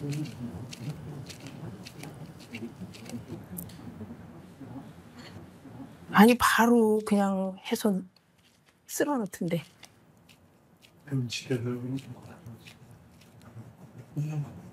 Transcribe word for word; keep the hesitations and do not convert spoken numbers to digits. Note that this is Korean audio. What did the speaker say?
아니 바로 그냥 해서 쓸어 넣던데. 그럼 집에서